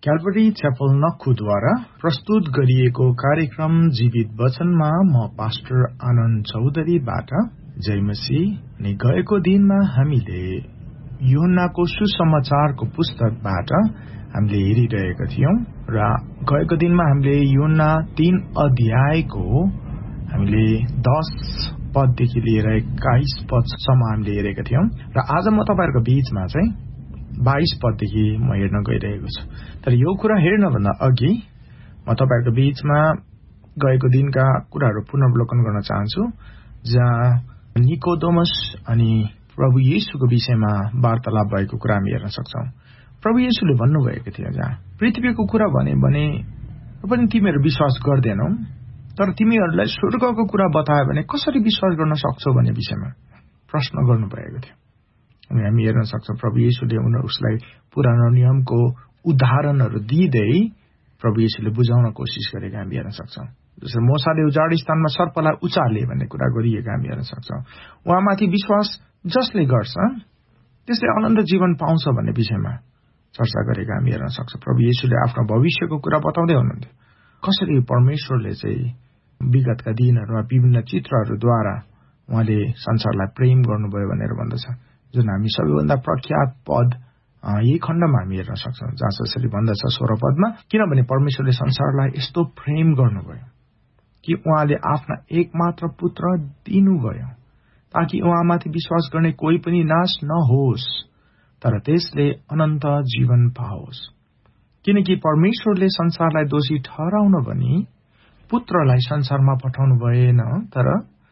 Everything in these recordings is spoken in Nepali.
क्याल्भरी च्यापल नक्खुद्वारा प्रस्तुत गरिएको कार्यक्रम जीवित वचनमा म पास्टर आनन्द चौधरीबाट जय मसीह। अनि गएको दिनमा हामीले यूहन्नाको सुसमाचारको पुस्तकबाट हामीले हेरिरहेका थियौं र गएको दिनमा हामीले यूहन्ना 3 अध्यायको हामीले 10 पददेखि लिएर 21 पदसम्म हामीले हेरेका थियौं र आज म तपाईहरुको बीचमा चाहिँ 22 पददेखि म हेर्न गइरहेको छु। तर यो कुरा हेर्नभन्दा अघि म तपाईहरुको बीचमा गएको दिनका कुराहरू पुनर्वलोकन गर्न चाहन्छु, जहाँ निकोदेमस अनि प्रभु येशूको विषयमा वार्तालाप भएको कुरा हामी हेर्न सक्छौं। प्रभु येशूले भन्नुभएको थियो, जहाँ पृथ्वीको कुरा भने पनि तिमीहरू विश्वास गर्दैनौ, तर तिमीहरूलाई स्वर्गको कुरा बतायो भने कसरी विश्वास गर्न सक्छौ भन्ने विषयमा प्रश्न गर्नुभएको थियो। अनि हामी हेर्न सक्छौं प्रभु येशूले उसलाई पुरानो नियमको उदाहरणहरू दिँदै प्रभु येशूले बुझाउन कोसिस गरेको हामी हेर्न सक्छौं। जसरी मोसाले उजाड स्थानमा सर्पलाई उचाले भन्ने कुरा गरिएको हामी हेर्न सक्छौं। उहाँमाथि विश्वास जसले गर्छ त्यसले अनन्त जीवन पाउँछ भन्ने विषयमा चर्चा गरेको हामी हेर्न सक्छौं। प्रभु येशूले आफ्नो भविष्यको कुरा बताउँदै हुनुहुन्थ्यो, कसरी परमेश्वरले चाहिँ विगतका दिनहरूमा विभिन्न चित्रहरूद्वारा उहाँले संसारलाई प्रेम गर्नुभयो भनेर भन्दछ, जुन हामी सबैभन्दा प्रख्यात पद यही खण्डमा हामी हेर्न सक्छौं, जहाँ जसरी भन्दछ 16 पदमा, किनभने परमेश्वरले संसारलाई यस्तो प्रेम गर्नुभयो कि उहाँले आफ्ना एकमात्र पुत्र दिनुभयो, ताकि उहाँमाथि विश्वास गर्ने कोही पनि नाश नहोस्, तर त्यसले अनन्त जीवन पाओस्। किनकि परमेश्वरले संसारलाई दोषी ठहराउन भनी पुत्रलाई संसारमा पठाउनु भएन, तर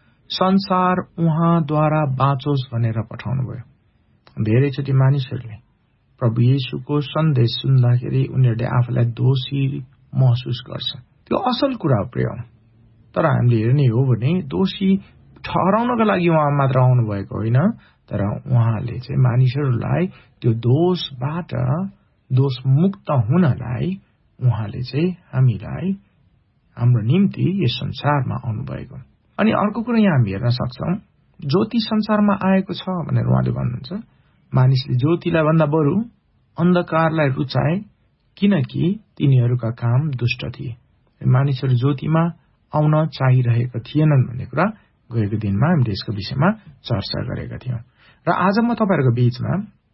संसार उहाँद्वारा बाँचोस् भनेर पठाउनु भयो। धेरैचोटि मानिसहरूले प्रभु येशूको सन्देश सुन्दाखेरि उनीहरूले आफूलाई दोषी महसुस गर्छ। त्यो असल कुरा हो प्रिय, तर हामीले हेर्ने हो भने दोषी ठहराउनका लागि उहाँ मात्र आउनु भएको होइन, तर उहाँले चाहिँ मानिसहरूलाई त्यो दोषबाट दोषमुक्त हुनलाई उहाँले चाहिँ हामीलाई हाम्रो निम्ति यस संसारमा आउनु भएको। अनि अर्को कुरा यहाँ हामी हेर्न सक्छौं, ज्योति संसारमा आएको छ भनेर उहाँले भन्नुहुन्छ। मानिसले ज्योतिलाई भन्दा बरु अन्धकारलाई रुचाए, किनकि तिनीहरूका काम दुष्ट थिए। मानिसहरू ज्योतिमा आउन चाहिरहेका थिएनन् भन्ने कुरा गएको दिनमा हामीले यसको विषयमा चर्चा गरेका थियौं। र आज म तपाईहरुको बीचमा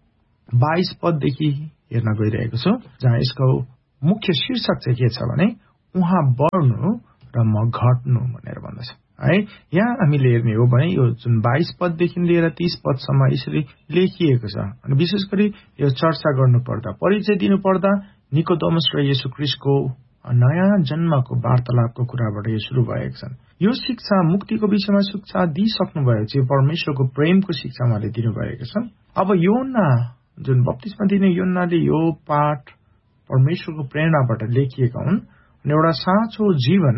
22 पददेखि हेर्न गइरहेको छु, जहाँ यसको मुख्य शीर्षक चाहिँ के छ भने उहाँ बढ्नु र म घट्नु भनेर भन्दछ है। यहाँ हामीले हेर्ने हो भने यो जुन 22 पददेखि लिएर 30 पदसम्म यसरी लेखिएको छ। अनि विशेष गरी यो चर्चा गर्नुपर्दा, परिचय दिनुपर्दा निकोदेमस र येशू ख्रीष्टको नयाँ जन्मको वार्तालापको कुराबाट यो शुरू भएको छ। यो शिक्षा मुक्तिको विषयमा शिक्षा दिइसक्नु भएको छ, परमेश्वरको प्रेमको शिक्षा उहाँले दिनुभएको छ। अब यूहन्ना जुन बप्तिस्मा दिने यूहन्नाले यो पाठ परमेश्वरको प्रेरणाबाट लेखिएका हुन्। अनि एउटा साँचो जीवन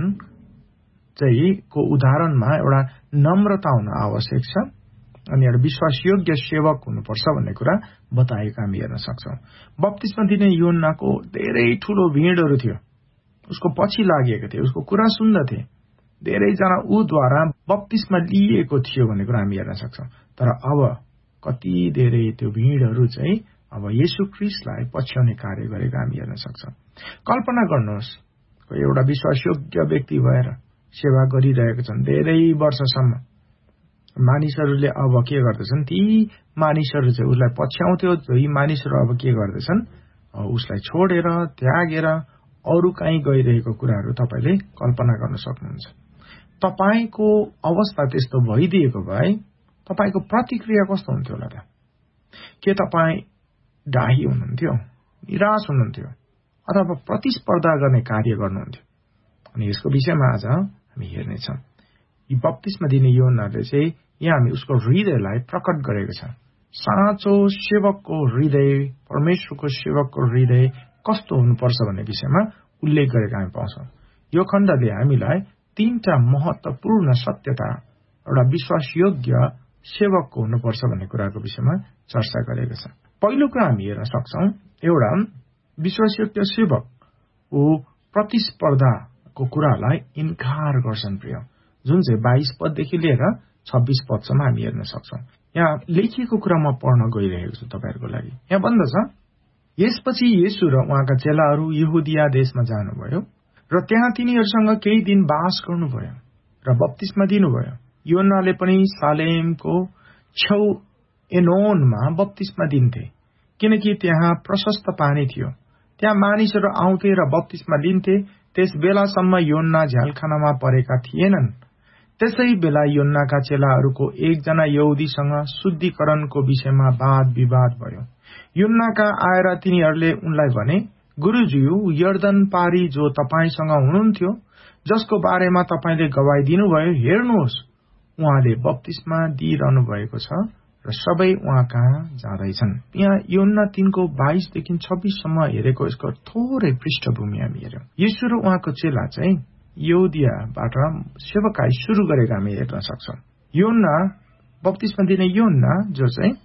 चाहिँ को उदाहरणमा एउटा नम्रता हुन आवश्यक छ, अनि एउटा विश्वासयोग्य सेवक हुनुपर्छ भन्ने कुरा बताएको हामी हेर्न सक्छौं। बप्तिस्मा दिने यूहन्नाको धेरै ठूलो भिडहरू थियो, उसको पछि लागेको थियो, उसको कुरा सुन्दथे, धेरैजना उद्वारा बप्तिस्मा लिएको थियो भन्ने कुरा हामी हेर्न सक्छौं। तर अब कति धेरै त्यो भिडहरू चाहिँ अब येशू ख्रीष्टलाई पछ्याउने कार्य गरेको हामी हेर्न सक्छौं। कल्पना गर्नुहोस्, एउटा विश्वासयोग्य व्यक्ति भएर सेवा गरिरहेका छन् धेरै वर्षसम्म, मानिसहरूले अब के गर्दछन्, ती मानिसहरू चाहिँ उसलाई पछ्याउँथ्यो, ती मानिसहरू अब के गर्दछन्, उसलाई छोडेर त्यागेर अरू कहीँ गइरहेको कुराहरू तपाईले कल्पना गर्न सक्नुहुन्छ। तपाईको अवस्था त्यस्तो भइदिएको भए तपाईको प्रतिक्रिया कस्तो हुन्थ्यो होला त? के तपाई डाही हुनुहुन्थ्यो, निराश हुनुहुन्थ्यो, अथवा प्रतिस्पर्धा गर्ने कार्य गर्नुहुन्थ्यो? अनि यसको विषयमा आज हामी हेर्नेछौँ। यी बप्तिस्मा दिने यूहन्नाले चाहिँ यहाँ हामी उसको हृदयलाई प्रकट गरेको छ। साँचो सेवकको हृदय, परमेश्वरको सेवकको हृदय कस्तो हुनुपर्छ भन्ने विषयमा उल्लेख गरेको हामी पाउँछौँ। यो खण्डले हामीलाई 3टा महत्वपूर्ण सत्यता एउटा विश्वासयोग्य सेवकको हुनुपर्छ भन्ने कुराको विषयमा चर्चा गरेको छ। पहिलो कुरा हामी हेर्न सक्छौं, एउटा विश्वासयोग्य सेवक ऊ प्रतिस्पर्धाको कुरालाई इन्कार गर्छन् प्रिय, जुन चाहिँ 22 पददेखि लिएर 26 पदसम्म हामी हेर्न सक्छौं। यहाँ लेखिएको कुरा म पढ्न गइरहेको छु तपाईहरुको लागि। यहाँ भन्दछ, यसपछि येशू र उहाँका चेलाहरू यहुदिया देशमा जानुभयो र त्यहाँ तिनीहरूसँग केही दिन बास गर्नुभयो र बप्तिस्मा दिनुभयो। योन्नाले पनि सालेमको छेउ एनोनमा बप्तिस्मा दिन्थे, किनकि त्यहाँ प्रशस्त पानी थियो। त्यहाँ मानिसहरू आउँथे र बप्तिस्मा लिन्थे। त्यस बेलासम्म योन्ना झ्यालखानामा परेका थिएनन्। त्यसै बेला योन्नाका चेलाहरूको एकजना यहुदीसँग शुद्धिकरणको विषयमा वाद विवाद भयो। योन्नाका आएर तिनीहरूले उनलाई भने, गुरुज्यू, यर्दन पारी जो तपाईसँग हुनुहुन्थ्यो, जसको बारेमा तपाईले गवाई दिनुभयो, हेर्नुहोस्, उहाँले बप्तिस्मा दिइरहनु भएको छ र सबै उहाँ कहाँ जाँदैछन्। यहाँ योन्ना 3:22-26सम्म हेरेको यसको थोरै पृष्ठभूमि हामी हेर्यौं। येशू र उहाँको चेला चाहिँ यहुदियाबाट सेवाकाई सुरु गरेको हामी हेर्न सक्छौं। योन्ना, बप्तिस्मा दिने योन्ना जो चाहिँ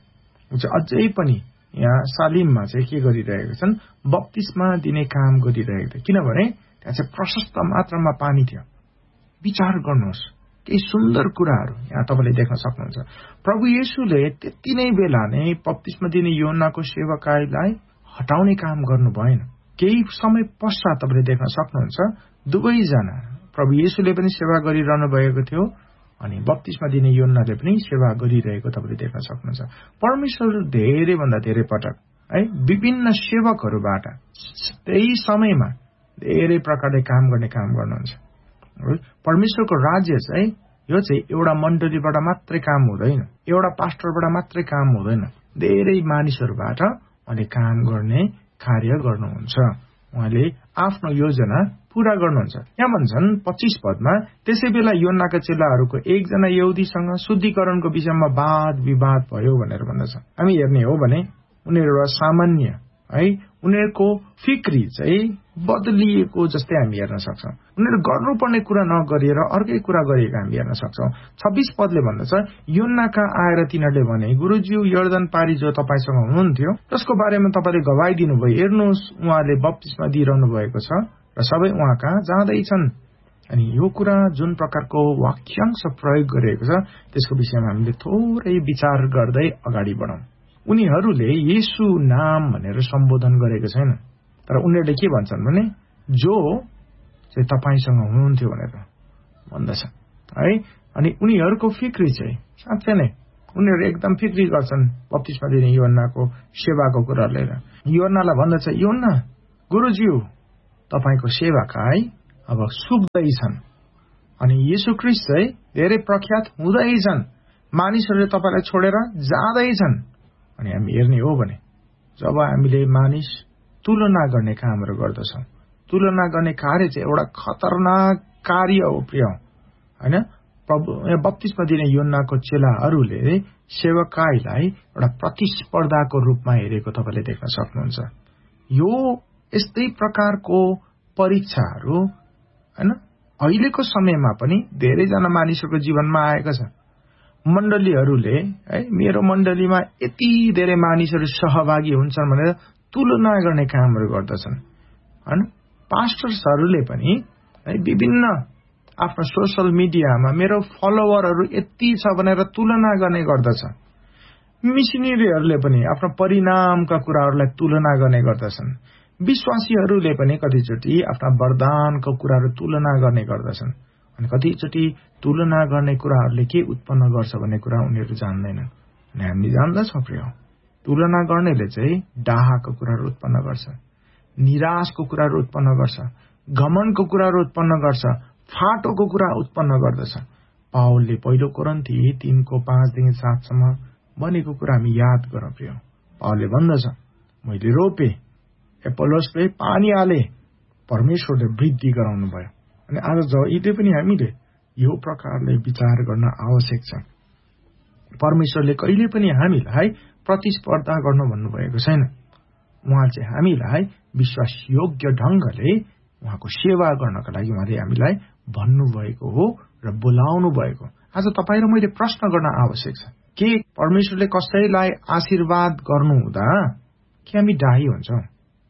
अझै पनि यहाँ सालिममा चाहिँ के गरिरहेका छन्, बप्तिस्मा दिने काम गरिरहेका थिए, किनभने त्यहाँ चाहिँ प्रशस्त मात्रामा पानी थियो। विचार गर्नुहोस्, केही सुन्दर कुराहरू यहाँ तपाईँले देख्न सक्नुहुन्छ। प्रभु येशूले त्यति नै बेला नै बप्तिस्मा दिने योन्नाको सेवाकाईलाई हटाउने काम गर्नु भएन। केही समय पश्चात तपाईँले देख्न सक्नुहुन्छ दुवैजना, प्रभु येशूले पनि सेवा गरिरहनु भएको थियो अनि बप्तिस्मा दिने योन्नाले पनि सेवा गरिरहेको तपाईँले देख्न सक्नुहुन्छ। परमेश्वर धेरैभन्दा धेरै पटक विभिन्न सेवकहरूबाट त्यही समयमा धेरै प्रकारले काम गर्नुहुन्छ। परमेश्वरको राज्य चाहिँ यो चाहिँ एउटा मण्डलीबाट मात्रै काम हुँदैन, एउटा पास्टरबाट मात्रै काम हुँदैन। धेरै मानिसहरूबाट उहाँले काम गर्ने कार्य गर्नुहुन्छ। उहाँले आफ्नो योजना पूरा गर्नुहुन्छ। यहाँ भन्छन् 25 पदमा, त्यसै बेला योन्नाका चेलाहरूको एकजना यहुदीसँग शुद्धिकरणको विषयमा वाद विवाद भयो भनेर भन्दछ। हामी हेर्ने हो भने उनीहरू सामान्य उनीहरूको फिक्री चाहिँ बदलिएको जस्तै हामी हेर्न सक्छौं। उनीहरू गर्नुपर्ने कुरा नगरेर अर्कै कुरा गरेको हामी हेर्न सक्छौं। 26 पदले भन्दछ, योन्नाका आएर तिनीहरूले भने, गुरुज्यू, यर्दन पारी जो तपाईसँग हुनुहुन्थ्यो, जसको बारेमा तपाईँले गवाई दिनुभयो, हेर्नुहोस्, उहाँले बप्तिस्मा दिइरहनु भएको छ र सबै उहाँ कहाँ जाँदैछन्। अनि यो कुरा जुन प्रकारको वाक्यांश प्रयोग गरिएको छ त्यसको विषयमा हामीले थोरै विचार गर्दै अगाडि बढौं। उनीहरूले येशू नाम भनेर सम्बोधन गरेको छैन, तर उनीहरूले के भन्छन् भने जो चाहिँ तपाईसँग हुनुहुन्थ्यो भनेर भन्दछ है। अनि उनीहरूको फिक्री चाहिँ साँच्चै नै उनीहरू एकदम फिक्री गर्छन् बप्तिस्मा दिने योन्नाको सेवाको कुरा लिएर। योन्नालाई भन्दछ, योन्ना, गुरुज्यू, तपाईको सेवाकाई अब सुक्दैछन् अनि येशू ख्रीष्ट चाहिँ धेरै प्रख्यात हुँदैछन्, मानिसहरूले तपाईलाई छोडेर जाँदैछन्। अनि हामी हेर्ने हो भने जब हामीले मानिस तुलना गर्ने कामहरू गर्दछौं, तुलना गर्ने कार्य चाहिँ एउटा खतरनाक कार्य हो प्रिय हैन। बप्तिस्मा दिने योन्नाको चेलाहरूले सेवकाईलाई एउटा प्रतिस्पर्धाको रूपमा हेरेको तपाईले देख्न सक्नुहुन्छ। यो यस्तै प्रकारको परीक्षाहरू हैन अहिलेको समयमा पनि धेरैजना मानिसहरूको जीवनमा आएको छ। मण्डलीहरूले मेरो मण्डलीमा यति धेरै मानिसहरू सहभागी हुन्छन् भनेर तुलना गर्ने कामहरू गर्दछन् हैन। पास्टर्सहरूले पनि विभिन्न आफ्नो सोशल मिडियामा मेरो फलोवरहरू यति छ भनेर तुलना गर्ने गर्दछ। मिशनरीहरूले पनि आफ्नो परिणामका कुराहरूलाई तुलना गर्ने गर्दछन्। विश्वासीहरूले पनि कतिचोटि आफ्ना वरदानको कुराहरू तुलना गर्ने गर्दछन्। अनि कतिचोटि तुलना गर्ने कुराहरूले के उत्पन्न गर्छ भन्ने कुरा उनीहरू जान्दैनन्। अनि हामी जान्दछौँ प्रिय, तुलना गर्नेले चाहिँ डाहाको कुराहरू उत्पन्न गर्छ, निराशको कुराहरू उत्पन्न गर्छ, घमण्डको कुराहरू उत्पन्न गर्छ, फाटोको कुरा उत्पन्न गर्दछ। पावलले पहिलो कोरिन्थी 3:5-7सम्म भनेको कुरा हामी याद गरौँ प्रिय। पावलले भन्दछ, मैले रोपे, एपोलोसले पानी हाले, परमेश्वरले वृद्धि गराउनु भयो। अनि आज जहिले पनि हामीले यो प्रकारले विचार गर्न आवश्यक छ। परमेश्वरले कहिले पनि हामीलाई प्रतिस्पर्धा गर्नु भन्नुभएको छैन। उहाँ चाहिँ हामीलाई विश्वास योग्य ढंगले उहाँको सेवा गर्नका लागि उहाँले हामीलाई भन्नुभएको हो र बोलाउनु भएको। आज तपाईँ र मैले प्रश्न गर्न आवश्यक छ, के परमेश्वरले कसैलाई आशीर्वाद गर्नु हुँदा के हामी डाही हुन्छौं,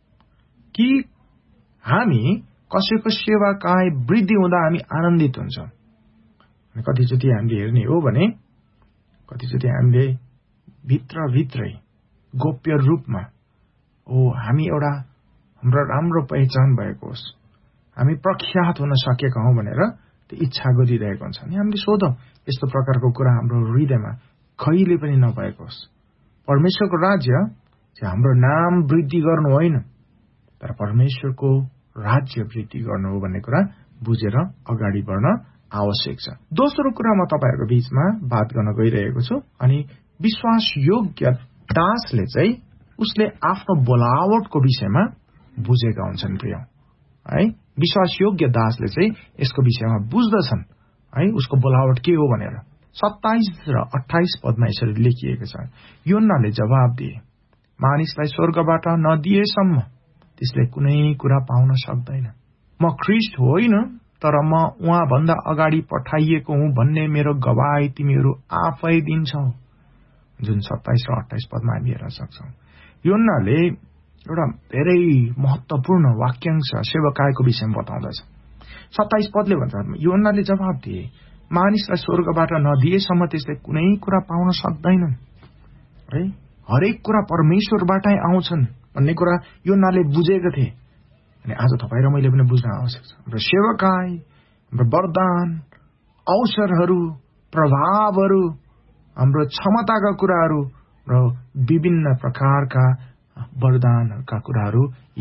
कि हामी कसैको सेवाकाई वृद्धि हुँदा हामी आनन्दित हुन्छौं। कतिचोटि हामीले हेर्ने हो भने कतिचोटि हामीले भित्रभित्रै गोप्य रूपमा हामी एउटा हाम्रो राम्रो पहिचान भएको होस्, हामी प्रख्यात हुन सकेका हौं भनेर त्यो इच्छा गरिरहेको हुन्छ। अनि हामीले सोधौं यस्तो प्रकारको कुरा हाम्रो हृदयमा कहिले पनि नभएको होस्। परमेश्वरको राज्य चाहिँ हाम्रो नाम वृद्धि गर्नु होइन, तर परमेश्वरको राज्य वृद्धि गर्नु हो भन्ने कुरा बुझेर अगाडि बढ्न आवश्यक छ। दोस्रो कुरा म तपाईहरुको बीचमा बात गर्न गइरहेको छु। अनि विश्वासयोग्य दासले चाहिँ उसले आफ्नो बोलावटको विषयमा बुझेका हुन्छन् प्रिय है। विश्वासयोग्य दासले चाहिँ यसको विषयमा बुझ्दछन् है, उसको बोलावट के हो भनेर। 27 र 28 पदमा यसरी लेखिएको छ, योन्नाले जवाब दिए, मानिसलाई स्वर्गबाट नदिएसम्म त्यसले कुनै कुरा पाउन सक्दैन। म ख्रीष्ट होइन, तर म उहाँ भन्दा अगाडि पठाइएको हुँ भन्ने मेरो गवाही तिमीहरू आफै दिन्छौ। जुन 27 र 28 पदमा हामी हेर्न सक्छौं। योन्नाले एउटा धेरै महत्वपूर्ण वाक्यांश सेवकाईको विषयमा बताउँदछ। 27 पदले भन्छ, योन्नाले जवाब दिए, मानिसलाई स्वर्गबाट नदिएसम्म त्यसले कुनै कुरा पाउन सक्दैनन् है। हरेक कुरा परमेश्वरबाटै आउँछन् भन्ने कुरा योन्नाले बुझेको थिए। अनि आज तपाईँ र मैले पनि बुझ्न आवश्यक छ। हाम्रो सेवकाई, हाम्रो वरदान, अवसरहरू, प्रभावहरू, हाम्रो क्षमताका कुराहरू र विभिन्न प्रकारका वरदानका कुराहरू, यी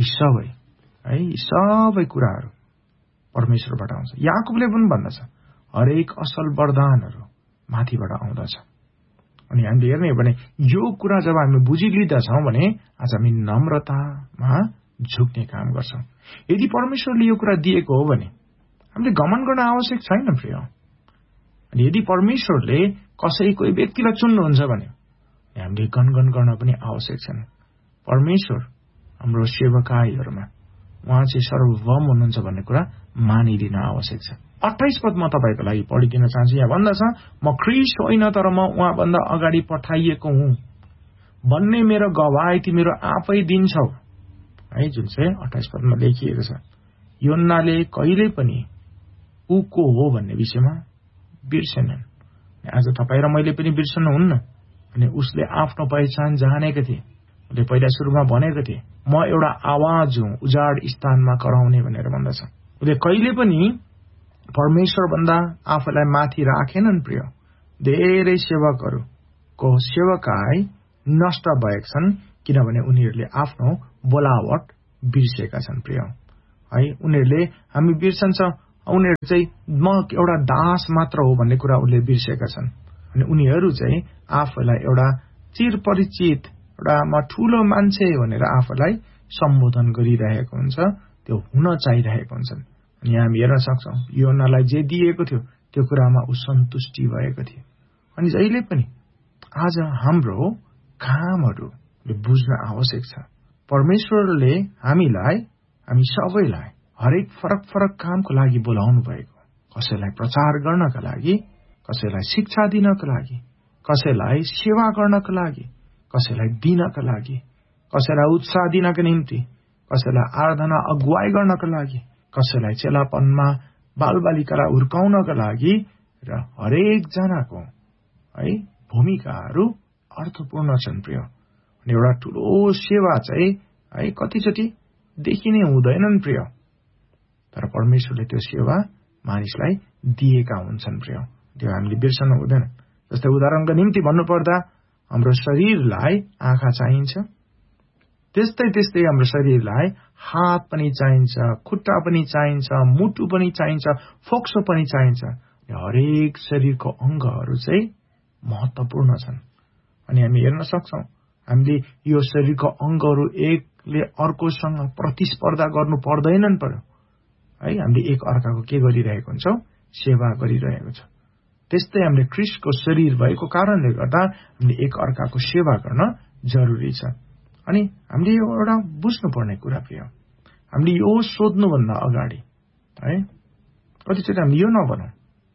सबै कुराहरू परमेश्वरबाट आउँछ। याकुबले पनि भन्दछ, हरेक असल वरदानहरू माथिबाट आउँदछ। अनि हामीले हेर्ने हो भने यो कुरा जब हामी बुझिलिँदछौँ भने आज हामी नम्रतामा झुक्ने काम गर्छौं। यदि परमेश्वरले यो कुरा दिएको हो भने हामीले घमण्ड गर्न आवश्यक छैन प्रिय। अनि यदि परमेश्वरले कोही व्यक्तिलाई चुन्नुहुन्छ भने हामीले गनगन गर्न पनि आवश्यक छैन। परमेश्वर हाम्रो सेवकाईहरूमा उहाँ चाहिँ सर्वभौम हुनुहुन्छ भन्ने कुरा मानिलिन आवश्यक छ। 28 पद म तपाईको लागि पढिदिन चाहन्छु। यहाँ भन्दछ, म ख्रीष्ट होइन, तर म उहाँ भन्दा अगाडि पठाइएको हुँ भन्ने मेरो गवाही तिमीहरू आफै दिन्छौ है। जुन चाहिँ 28 पदमा लेखिएको छ, योन्नाले कहिले पनि ऊ को हो भन्ने विषयमा बिर्सेनन्। आज तपाईँ र मैले पनि बिर्सनुहुन्न। अनि उसले आफ्नो पहिचान जानेको थिए। उसले पहिला सुरुमा भनेको थिए, म एउटा आवाज हुँ उजाड स्थानमा कराउने भनेर भन्दछ। उसले कहिले पनि परमेश्वर भन्दा आफूलाई माथि राखेनन् प्रिय। धेरै सेवकहरूको सेवकाई नष्ट भएका छन् किनभने उनीहरूले आफ्नो बोलावट बिर्सेका छन् प्रिय है। उनीहरूले हामी बिर्सन्छ, उनीहरू चाहिँ म एउटा दास मात्र हो भन्ने कुरा उनले बिर्सेका छन्। अनि उनीहरू चाहिँ आफूलाई एउटा चिरपरिचित, एउटा म ठूलो मान्छे भनेर आफूलाई सम्बोधन गरिरहेको हुन्छ, त्यो हुन चाहिरहेको हुन्छन्। अनि हामी हेर्न सक्छौं, योनालाई जे दिएको थियो त्यो कुरामा ऊ सन्तुष्टि भएको थियो। अनि जहिले पनि आज हाम्रो कामहरूले बुझ्न आवश्यक छ, परमेश्वरले हामी सबैलाई हरेक फरक फरक कामको लागि बोलाउनु भएको। कसैलाई प्रचार गर्नका लागि, कसैलाई शिक्षा दिनका लागि, कसैलाई सेवा गर्नका लागि, कसैलाई दिनका लागि, कसैलाई उत्साह दिनका निम्ति, कसैलाई आराधना अगुवाई गर्नका लागि, कसैलाई चेलापनमा बालबालिकालाई हुर्काउनका लागि। र हरेक जनाको है भूमिकाहरू अर्थपूर्ण छन् प्रिय। अनि एउटा ठूलो सेवा चाहिँ है कतिचोटि देखिने हुँदैनन् प्रिय, तर परमेश्वरले त्यो सेवा मानिसलाई दिएका हुन्छन् प्रिय। त्यो हामीले बिर्सन हुँदैन। जस्तै उदाहरणको निम्ति भन्नुपर्दा हाम्रो शरीरलाई आँखा चाहिन्छ, त्यस्तै हाम्रो शरीरलाई हात पनि चाहिन्छ, खुट्टा पनि चाहिन्छ, मुटु पनि चाहिन्छ, फोक्सो पनि चाहिन्छ। हरेक शरीरको अङ्गहरू चाहिँ महत्वपूर्ण छन्। अनि हामी हेर्न सक्छौं, हामीले यो शरीरको अङ्गहरू एकले अर्कोसँग प्रतिस्पर्धा गर्नु पर्दैनन् पर्यो है। हामीले एक अर्काको के गरिरहेको हुन्छौं, सेवा गरिरहेको छ। त्यस्तै हामीले ख्रीष्टको शरीर भएको कारणले गर्दा हामीले एक अर्काको सेवा गर्न जरुरी छ। अनि हामीले यो एउटा बुझ्नुपर्ने कुरा प्रिय, हामीले यो सोध्नुभन्दा अगाडि है कतिचोटि हामीले यो नभनौं,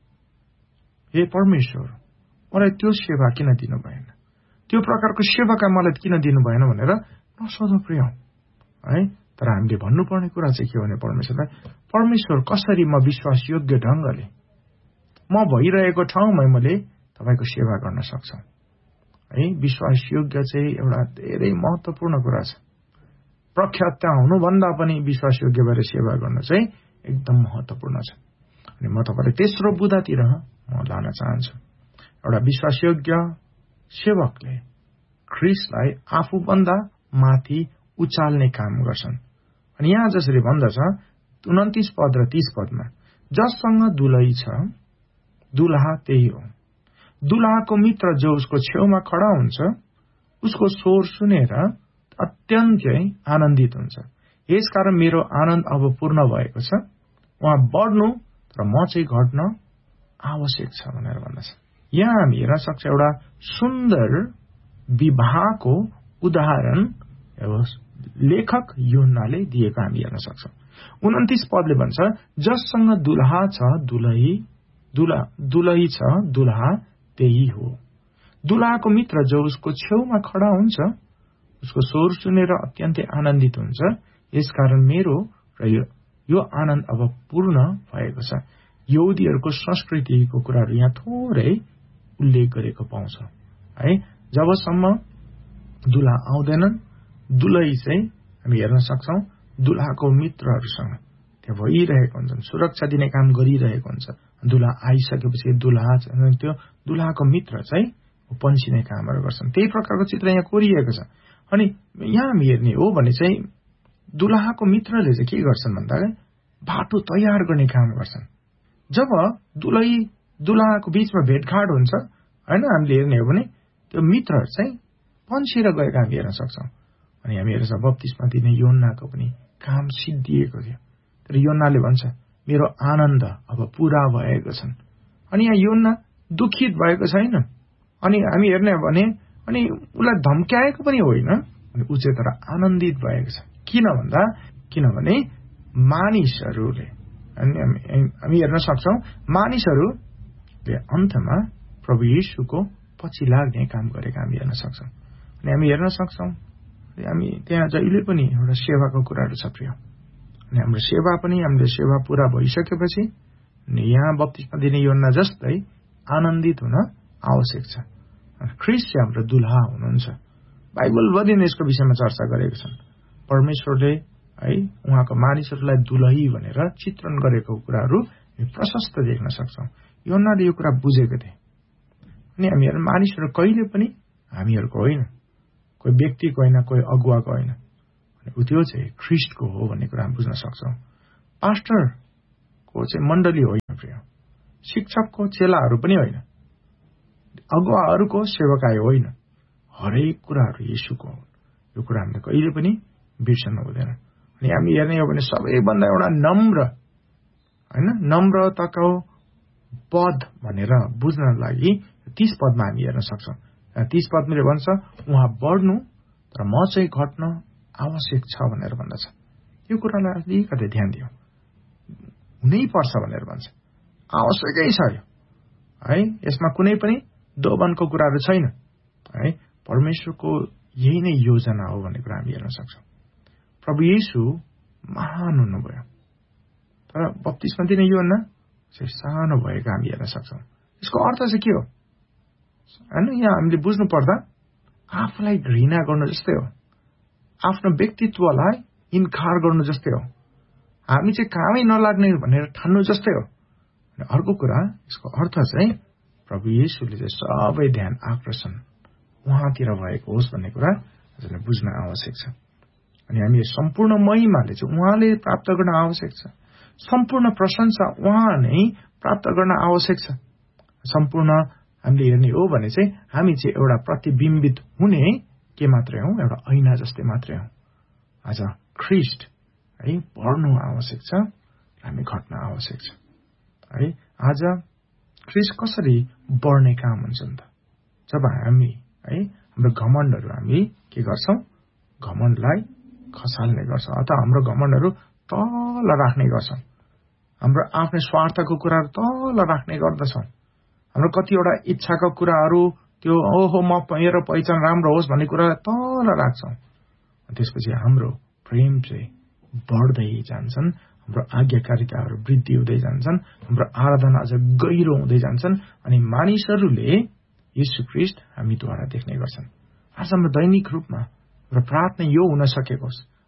हे परमेश्वर मलाई त्यो सेवा किन दिनु भएन, त्यो प्रकारको सेवाका मलाई किन दिनु भएन भनेर नसोधौं प्रिय है। तर हामीले भन्नुपर्ने कुरा चाहिँ के हो भने परमेश्वरलाई, परमेश्वर कसरी म विश्वासयोग्य ढंगले म भइरहेको ठाउँमा मैले तपाईको सेवा गर्न सक्छौं है। विश्वासयोग्य चाहिँ एउटा धेरै महत्वपूर्ण कुरा छ। प्रख्यात हुनुभन्दा पनि विश्वासयोग्य भएर सेवा गर्न चाहिँ एकदम महत्त्वपूर्ण छ। अनि म तपाईलाई तेस्रो बुँदातिर म लान चाहन्छु। एउटा विश्वासयोग्य सेवकले ख्रीष्टलाई आफूभन्दा माथि उचाल्ने काम गर्छन्। अनि यहाँ जसरी भन्दछ 29 पद र 30 पदमा, जससँग दुलही छ दुलहा त्यही हो। दुलहाको मित्र जो उसको छेउमा खडा हुन्छ उसको स्वर सुनेर अत्यन्तै आनन्दित हुन्छ। यसकारण मेरो आनन्द अब पूर्ण भएको छ। उहाँ बढ्नु र म चाहिँ घट्न आवश्यक छ भनेर भन्दछ। यहाँ हामी हेर्न सक्छ एउटा सुन्दर विवाहको उदाहरण लेखक यूहन्नाले दिएको हामी हेर्न सक्छौं। 29 पदले भन्छ, जससँग दुलहा छ दुलही छ दुलहा त्यही हो। दुलहाको मित्र जो उसको छेउमा खडा हुन्छ उसको स्वर सुनेर अत्यन्तै आनन्दित हुन्छ। यसकारण मेरो र यो आनन्द अब पूर्ण भएको छ। यहुदीहरूको संस्कृतिको कुराहरू यहाँ थोरै उल्लेख गरेको पाउँछ है। जबसम्म दुलहा आउँदैनन् दुलही चाहिँ हामी हेर्न सक्छौं दुलहाको मित्रहरूसँग त्यो भइरहेको हुन्छन्, सुरक्षा दिने काम गरिरहेको हुन्छ। दुलहा आइसकेपछि त्यो दुलहाको मित्र चाहिँ पन्सिने कामहरू गर्छन्। त्यही प्रकारको चित्र यहाँ कोरिएको छ। अनि यहाँ हामी हेर्ने हो भने चाहिँ दुलहाको मित्रले चाहिँ के गर्छन् भन्दा बाटो तयार गर्ने काम गर्छन्। जब दुलहाको बीचमा भेटघाट हुन्छ हैन, हामीले हेर्ने हो भने त्यो मित्रहरू चाहिँ पन्सिएर गएका हामी हेर्न सक्छौं। अनि हामी हेर्छ बप्तिस्मा दिने यूहन्नाको पनि काम सिद्धिएको थियो। तर यूहन्नाले भन्छ मेरो आनन्द अब पूरा भएको छन्। अनि यहाँ यूहन्ना दुखित भएको छैन। अनि हामी हेर्ने हो भने अनि उसलाई धम्क्याएको पनि होइन, अनि उ चाहिँ तर आनन्दित भएको छ। किनभने मानिसहरूले हामी हेर्न सक्छौं मानिसहरूले अन्तमा प्रभु येशूको पछि लाग्ने काम गरेका हामी हेर्न सक्छौं। अनि हामी हेर्न सक्छौं हामी त्यहाँ जहिले पनि एउटा सेवाको कुराहरू छ प्रिय। अनि हाम्रो सेवा पनि हामीले सेवा पूरा भइसकेपछि यहाँ बप्तिस्मा दिने यूहन्ना जस्तै आनन्दित हुन आवश्यक छ। ख्रीष्ट चाहिँ हाम्रो दुलहा हुनुहुन्छ। बाइबलभरि नै यसको विषयमा चर्चा गरेका छन्। परमेश्वरले है उहाँको मानिसहरूलाई दुलही भनेर चित्रण गरेको कुराहरू प्रशस्त देख्न सक्छौं। यूहन्नाले यो कुरा बुझेको थिए। अनि हामीहरू मानिसहरू कहिले पनि हामीहरूको होइन, कोही व्यक्तिको होइन, कोही अगुवाको होइन, अनि त्यो चाहिँ ख्रीष्टको हो भन्ने कुरा हामी बुझ्न सक्छौं। पास्टरको चाहिँ मण्डली होइन प्रिय, शिक्षकको चेलाहरू पनि होइन, अगुवाहरूको सेवकाई होइन, हरेक कुराहरू येशूको हो। यो कुरा हामीले कहिले पनि बिर्सनु हुँदैन। अनि हामी हेर्ने हो भने सबैभन्दा एउटा नम्रताको पद भनेर बुझ्न लागि 30 पदमा हामी हेर्न सक्छौं। 30 पदले भन्छ उहाँ बढ्नु तर म चाहिँ घट्न आवश्यक छ भनेर भन्दछ। यो कुरालाई अलिकति ध्यान दियौ। हुनै पर्छ भनेर भन्छ, आवश्यकै छ यो है। यसमा कुनै पनि दोबनको कुराहरू छैन है। परमेश्वरको यही नै योजना हो भन्ने कुरा हामी हेर्न सक्छौं। प्रभु येशू महान हुनुभयो, तर बप्तिस्मा दिने यूहन्ना चाहिँ सानो भएको हामी हेर्न सक्छौं। यसको अर्थ चाहिँ के हो हैन? यहाँ हामीले बुझ्नु पर्दा आफूलाई घृणा गर्नु जस्तै हो, आफ्नो व्यक्तित्वलाई इन्कार गर्नु जस्तै हो, हामी चाहिँ कामै नलाग्ने भनेर ठान्नु जस्तै हो। अनि अर्को कुरा यसको अर्थ चाहिँ प्रभु येशूले चाहिँ सबै ध्यान आकर्षण उहाँतिर भएको होस् भन्ने कुरा हजुरले बुझ्न आवश्यक छ। अनि हामी सम्पूर्ण महिमाले चाहिँ उहाँले प्राप्त गर्न आवश्यक छ। सम्पूर्ण प्रशंसा उहाँ नै प्राप्त गर्न आवश्यक छ। सम्पूर्ण हामीले हेर्ने हो भने चाहिँ हामी चाहिँ एउटा प्रतिबिम्बित हुने के मात्रै हौ, एउटा ऐना जस्तै मात्रै हौ। आज ख्रीष्ट है बढ्नु आवश्यक छ, हामी घट्न आवश्यक छ है। आज ख्रीष्ट कसरी बढ्ने काम हुन्छन् त? जब हामी है हाम्रो घमण्डहरू हामी के गर्छौं, घमण्डलाई खसाल्ने गर्छौं अथवा हाम्रो घमण्डहरू तल राख्ने गर्छौं, हाम्रो आफ्नो स्वार्थको कुराहरू तल राख्ने गर्दछौं, हाम्रो कतिवटा इच्छाका कुराहरू त्यो ओहो म मेरो पहिचान राम्रो होस् भन्ने कुरालाई तल राख्छौं। त्यसपछि हाम्रो प्रेम चाहिँ बढ्दै जान्छन्, हाम्रो आज्ञाकारिताहरू वृद्धि हुँदै जान्छन्, हाम्रो आराधना अझ गहिरो हुँदै जान्छन्। अनि मानिसहरूले येशू ख्रीष्ट हामीद्वारा देख्ने गर्छन्। आज हाम्रो दैनिक रूपमा र प्रार्थना यो हुन सकेको होस्,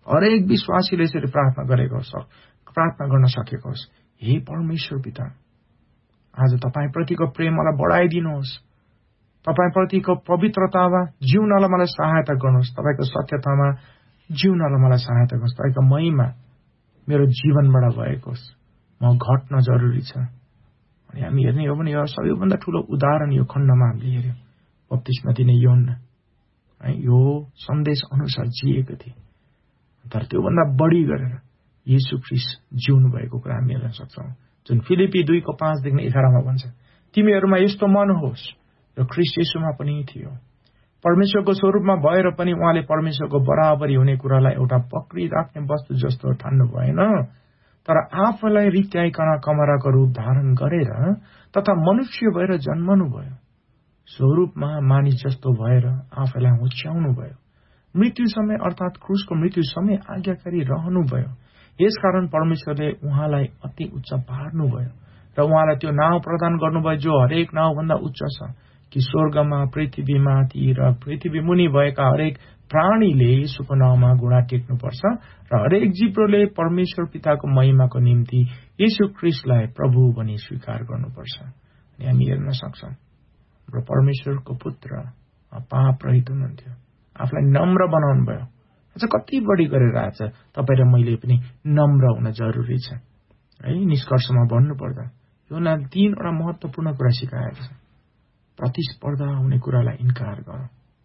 हरेक विश्वासीले यसरी प्रार्थना गर्न सकेको होस्। हे परमेश्वर पिता, आज तपाईप्रतिको प्रेम मलाई बढाइदिनुहोस्। तपाईप्रतिको पवित्रतामा जिउनलाई मलाई सहायता गर्नुहोस्। तपाईको सत्यतामा जिउनलाई मलाई सहायता गर्नुहोस्। तपाईको महिमा मेरो जीवनबाट भएको होस्। म घट्न जरुरी छ। अनि हामी हेर्ने हो भने यो सबैभन्दा ठूलो उदाहरण यो खण्डमा हामीले हेर्यौं। बप्तिस्मा दिने यूहन्ना यो सन्देश अनुसार जिएको थिए, तर त्योभन्दा बढी गरेर येशू ख्रीष्ट जिउनु भएको कुरा हामी हेर्न सक्छौं। जुन फिलिपी 2:5-11 भन्छ, तिमीहरूमा यस्तो मन होस् र ख्रीष्ट येशूमा पनि थियो। परमेश्वरको स्वरूपमा भएर पनि उहाँले परमेश्वरको बराबरी हुने कुरालाई एउटा पक्रिराख्ने वस्तु जस्तो ठान्नु भएन, तर आफूलाई रित्याइकन कमराको रूप धारण गरेर तथा मनुष्य भएर जन्मनु भयो। स्वरूपमा मानिस जस्तो भएर आफूलाई हुच्याउनु भयो। मृत्यु समय अर्थात क्रूसको मृत्यु समय आज्ञाकारी रहनुभयो। यसकारण परमेश्वरले उहाँलाई अति उच्च पार्नुभयो र उहाँलाई त्यो नाउँ प्रदान गर्नुभयो जो हरेक नाउँभन्दा उच्च छ, कि स्वर्गमा, पृथ्वीमाथि र पृथ्वी मुनि भएका हरेक प्राणीले यसुको नाउँमा घुँडा टेक्नुपर्छ र हरेक जिब्रोले परमेश्वर पिताको महिमाको निम्ति येशू ख्रीष्टलाई प्रभु भनी स्वीकार गर्नुपर्छ। अनि हामी हेर्न सक्छौं हाम्रो परमेश्वरको पुत्र पाप रहित हुनुहुन्थ्यो, आफूलाई नम्र बनाउनु भयो। अझ कति बढी गरेर आज तपाईँ र मैले पनि नम्र हुन जरुरी छ है। निष्कर्षमा भन्नुपर्दा यो 3वटा महत्वपूर्ण कुरा सिकाएको छ। प्रतिस्पर्धा हुने कुरालाई इन्कार गर।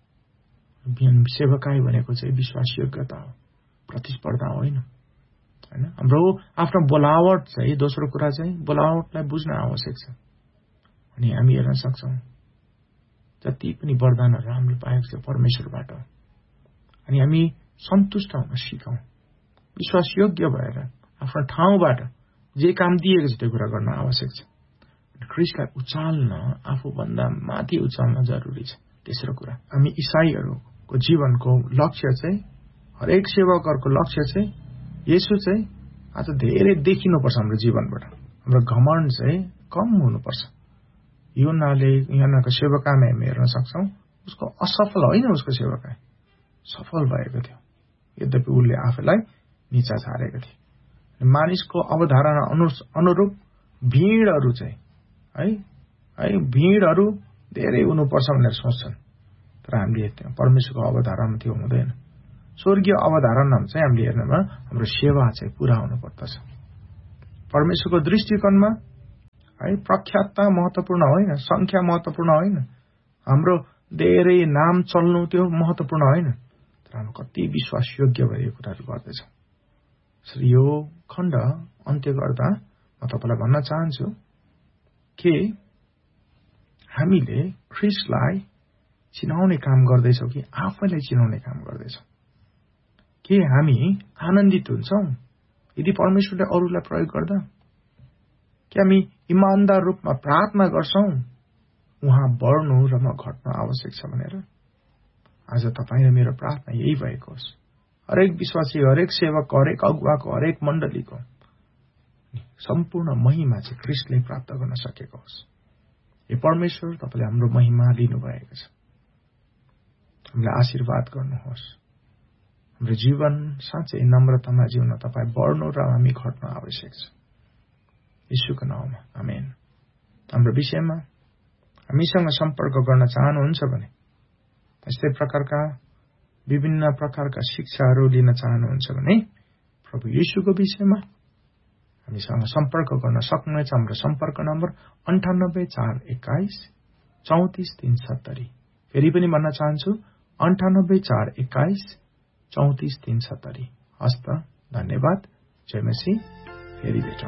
सेवकाई भनेको चाहिँ विश्वासयोग्यता हो, प्रतिस्पर्धा होइन। हाम्रो आफ्नो बोलावट चाहिँ, दोस्रो कुरा चाहिँ बोलावटलाई बुझ्न आवश्यक छ। अनि हामी हेर्न सक्छौं जति पनि वरदानहरू हामीले पाएको छ परमेश्वरबाट, अनि हामी सन्तुष्ट हुन सिकौं। विश्वासयोग्य भएर आफ्नो ठाउँबाट जे काम दिएको छ त्यो कुरा गर्न आवश्यक छ। ख्रीष्टलाई उचाल्न, आफूभन्दा माथि उचाल्न जरुरी छ। तेस्रो कुरा, हामी ईसाईहरूको जीवनको लक्ष्य चाहिँ, हरेक सेवकहरूको लक्ष्य चाहिँ येशू चाहिँ आज धेरै देखिनुपर्छ हाम्रो जीवनबाट। हाम्रो घमण्ड चाहिँ कम हुनुपर्छ। यूहन्नाको सेवकाईमा हामी हेर्न सक्छौं उसको असफल होइन, उसको सेवकाई सफल भएको थियो। यद्यपि उसले आफैलाई नीचा छारेको थियो। मानिसको अवधारणा अनुरूप भीडहरू चाहिँ भीडहरू धेरै हुनुपर्छ भनेर सोच्छन्, तर हामीले परमेश्वरको अवधारणा त्यो हुँदैन। स्वर्गीय अवधारणा चाहिँ हामीले हेर्नमा हाम्रो सेवा चाहिँ पूरा हुनुपर्दछ। परमेश्वरको दृष्टिकोणमा प्रख्यातता महत्वपूर्ण होइन, संख्या महत्वपूर्ण होइन, हाम्रो धेरै नाम चल्नु त्यो महत्वपूर्ण होइन, तर हामी कति विश्वासयोग्य भएको कुराहरू गर्दैछौँ। यो खण्ड अन्त्य गर्दा म तपाईलाई भन्न चाहन्छु कि हामीले ख्रीष्टलाई चिनाउने काम गर्दैछौँ कि आफैलाई चिनाउने काम गर्दैछौँ? के हामी आनन्दित हुन्छौँ यदि परमेश्वरले अरूलाई प्रयोग गर्दा? के हामी इमानदार रूपमा प्रार्थना गर्छौँ उहाँ बढ्नु र म घट्न आवश्यक छ भनेर? आज तपाईँ र मेरो प्रार्थना यही भएको होस्। हरेक विश्वासी, हरेक सेवक, हरेक अगुवाको, हरेक मण्डलीको सम्पूर्ण महिमा चाहिँ ख्रीष्टले प्राप्त गर्न सकेको होस्। हे परमेश्वर, तपाईले हाम्रो महिमा लिनुभएको छ। हामीलाई आशीर्वाद गर्नुहोस्। हाम्रो जीवन साँच्चै नम्रतामा जिउन तपाईँ बढ्नु र हामी घट्न आवश्यक छ। येशूको नाउँमा आमेन। हाम्रो विषयमा हामीसँग सम्पर्क गर्न चाहनुहुन्छ भने, यस्तै प्रकारका विभिन्न प्रकारका शिक्षाहरू लिन चाहनुहुन्छ भने प्रभु येशूको विषयमा हामीसँग सम्पर्क गर्न सक्नुहुनेछ। हाम्रो सम्पर्क नम्बर 9841 34370। फेरि पनि भन्न चाहन्छु 9841 34370। हस्त, धन्यवाद। जय मसीह। फेरि भेटौँ।